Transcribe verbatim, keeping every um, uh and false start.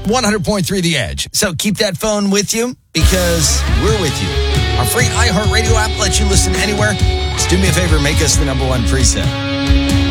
one hundred point three The Edge. So keep that phone with you because we're with you. Our free iHeartRadio app lets you listen anywhere. Just do me a favor, make us the number one preset.